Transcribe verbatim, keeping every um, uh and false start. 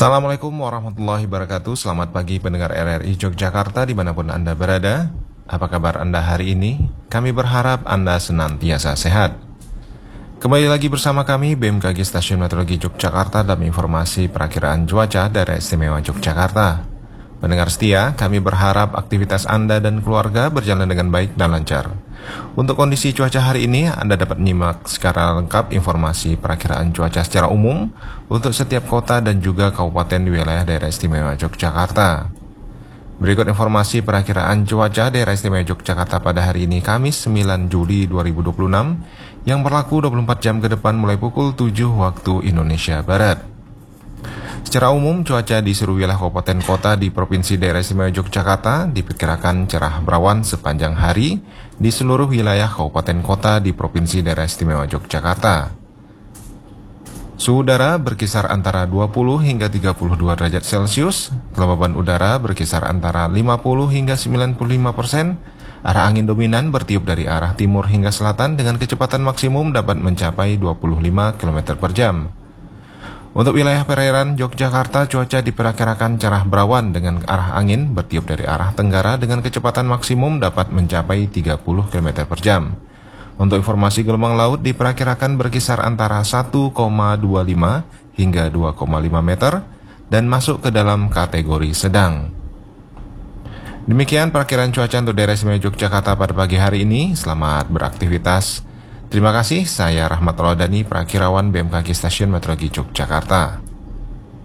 Assalamualaikum warahmatullahi wabarakatuh. Selamat pagi pendengar R R I Yogyakarta dimanapun Anda berada. Apa kabar Anda hari ini? Kami berharap Anda senantiasa sehat. Kembali lagi bersama kami B M K G Stasiun Meteorologi Yogyakarta dalam informasi perakiraan cuaca Daerah Istimewa Yogyakarta. Pendengar setia, kami berharap aktivitas Anda dan keluarga berjalan dengan baik dan lancar. Untuk kondisi cuaca hari ini, Anda dapat menyimak secara lengkap informasi perakiraan cuaca secara umum untuk setiap kota dan juga kabupaten di wilayah Daerah Istimewa Yogyakarta. Berikut informasi perakiraan cuaca Daerah Istimewa Yogyakarta pada hari ini, Kamis sembilan Juli dua ribu dua puluh enam, yang berlaku dua puluh empat jam ke depan mulai pukul tujuh waktu Indonesia Barat. Secara umum, cuaca di seluruh wilayah kabupaten kota di Provinsi Daerah Istimewa Yogyakarta diperkirakan cerah berawan sepanjang hari di seluruh wilayah kabupaten kota di Provinsi Daerah Istimewa Yogyakarta. Suhu udara berkisar antara dua puluh hingga tiga puluh dua derajat Celcius, kelembaban udara berkisar antara lima puluh hingga sembilan puluh lima persen, arah angin dominan bertiup dari arah timur hingga selatan dengan kecepatan maksimum dapat mencapai dua puluh lima kilometer per jam. Untuk wilayah perairan Yogyakarta, cuaca diperkirakan cerah berawan dengan arah angin bertiup dari arah tenggara dengan kecepatan maksimum dapat mencapai tiga puluh kilometer per jam. Untuk informasi gelombang laut diperkirakan berkisar antara satu koma dua lima hingga dua koma lima meter dan masuk ke dalam kategori sedang. Demikian perakiraan cuaca untuk daerah istimewa Yogyakarta pada pagi hari ini. Selamat beraktivitas. Terima kasih, saya Rahmat Roldani, Prakirawan B M K G Stasiun Meteorologi Yogyakarta.